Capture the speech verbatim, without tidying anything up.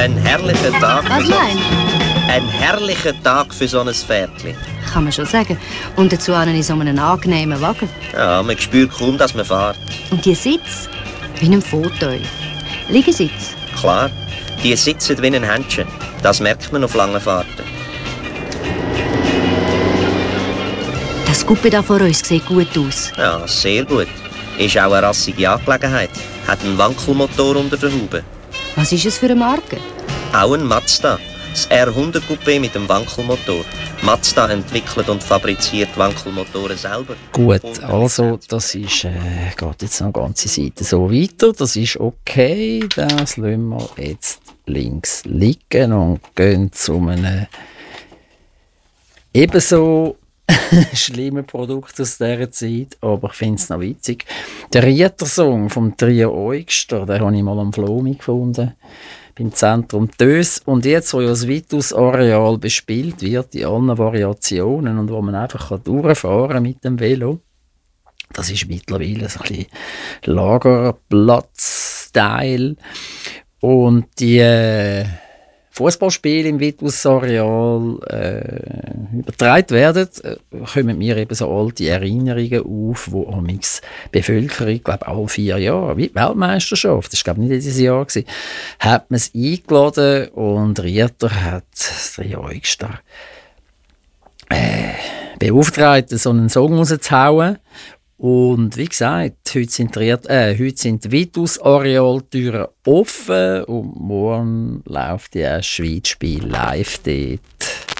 Ein herrlicher Tag. Was meinst Ein herrlicher Tag für so ein Pferdchen. du? Kann man schon sagen. Und dazu auch noch in so einem angenehmen Wagen. Ja, man spürt kaum, dass man fährt. Und die Sitz wie in einem Fauteuil. Liegesitz. Klar, die sitzen wie ein Händchen. Das merkt man auf langen Fahrten. Das Coupé da vor uns sieht gut aus. Ja, sehr gut. Ist auch eine rassige Angelegenheit. Hat einen Wankelmotor unter der Haube. Was ist es für eine Marke? Auch ein Mazda. Das R hundert Coupé mit dem Wankelmotor. Mazda entwickelt und fabriziert Wankelmotoren selber. Gut, also das ist, äh, geht jetzt noch eine ganze Seite so weiter. Das ist okay. Das lassen wir jetzt links liegen und gehen zu einem ebenso schlimmen Produkt aus dieser Zeit, aber ich finde es noch witzig. Der Rieter-Song vom Trio Eugster, den habe ich mal am Flomi gefunden, beim Zentrum Dös. Und jetzt, wo ja das Vitus-Areal bespielt wird, in allen Variationen und wo man einfach durchfahren kann mit dem Velo, das ist mittlerweile so ein bisschen Lagerplatz-Style. Und die äh, Fußballspiele im Vitus-Areal äh, übertragen werden, äh, kommen mir eben so alte Erinnerungen auf, wo amigs die Bevölkerung, glaube alle vier Jahre, wie die Weltmeisterschaft, das war glaube nicht dieses Jahr, gewesen, hat man es eingeladen und Rieter hat das Trio Eugster äh, beauftragt, so einen Song rauszuhauen. Und wie gesagt, heute sind die, äh, heute sind die Vitus-Areal-Türen offen und morgen läuft ja ein Schweizspiel live dort.